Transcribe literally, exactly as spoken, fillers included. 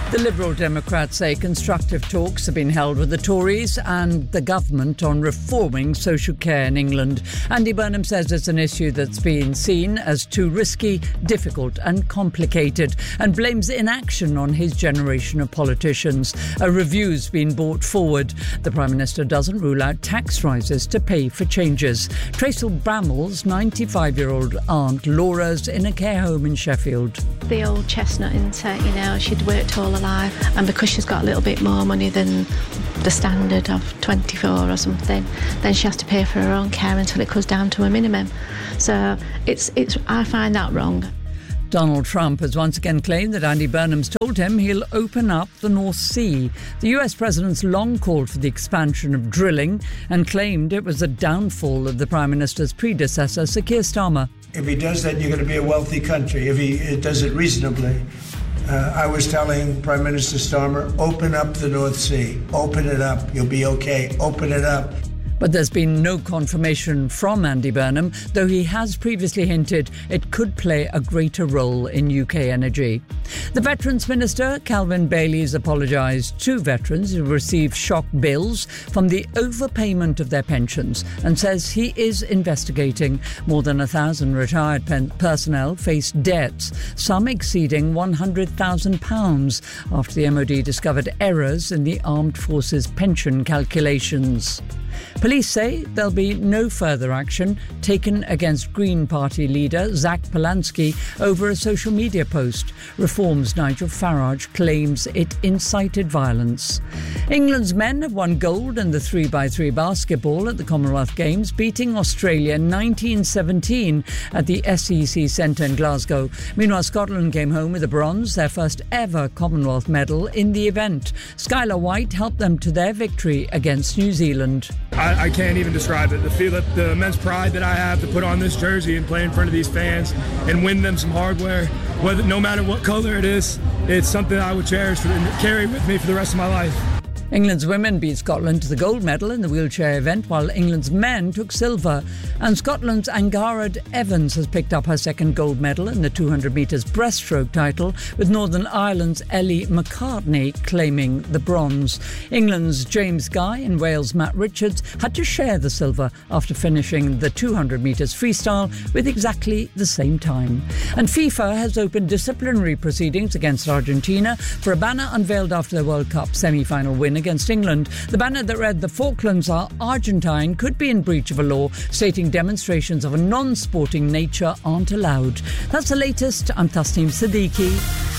The Liberal Democrats say constructive talks have been held with the Tories and the government on reforming social care in England. Andy Burnham says it's an issue that's been seen as too risky, difficult and complicated, and blames inaction on his generation of politicians. A review's been brought forward. The Prime Minister doesn't rule out tax rises to pay for changes. Tracy Bramall's ninety-five-year-old aunt Laura's in a care home in Sheffield. The old chestnut, isn't it? You know, she'd worked all her life, and because she's got a little bit more money than the standard of twenty-four or something, then she has to pay for her own care until it goes down to a minimum. So it's it's I find that wrong. Donald Trump has once again claimed that Andy Burnham's told him he'll open up the North Sea. The U S president's long called for the expansion of drilling and claimed it was a downfall of the Prime Minister's predecessor, Sir Keir Starmer. If he does that, you're going to be a wealthy country. If he does it reasonably. Uh, I was telling Prime Minister Starmer, open up the North Sea. Open it up. You'll be okay. Open it up. But there's been no confirmation from Andy Burnham, though he has previously hinted it could play a greater role in U K energy. The Veterans Minister, Calvin Bailey, has apologised to veterans who received shock bills from the overpayment of their pensions and says he is investigating. More than a thousand retired pen- personnel face debts, some exceeding one hundred thousand pounds, after the M O D discovered errors in the Armed Forces pension calculations. Police say there'll be no further action taken against Green Party leader Zach Polanski over a social media post. Reform's Nigel Farage claims it incited violence. England's men have won gold in the three by three basketball at the Commonwealth Games, beating Australia nineteen seventeen at the S E C Centre in Glasgow. Meanwhile, Scotland came home with a bronze, their first ever Commonwealth medal in the event. Skylar White helped them to their victory against New Zealand. I, I can't even describe it. The feel that the immense pride that I have to put on this jersey and play in front of these fans and win them some hardware, whether no matter what color it is, it's something I would cherish and carry with me for the rest of my life. England's women beat Scotland to the gold medal in the wheelchair event, while England's men took silver. And Scotland's Angharad Evans has picked up her second gold medal in the two hundred metres breaststroke title, with Northern Ireland's Ellie McCartney claiming the bronze. England's James Guy and Wales' Matt Richards had to share the silver after finishing the two hundred metres freestyle with exactly the same time. And FIFA has opened disciplinary proceedings against Argentina for a banner unveiled after the World Cup semi-final win against England. The banner that read "The Falklands are Argentine" could be in breach of a law stating demonstrations of a non-sporting nature aren't allowed. That's the latest. I'm Tasneem Siddiqui.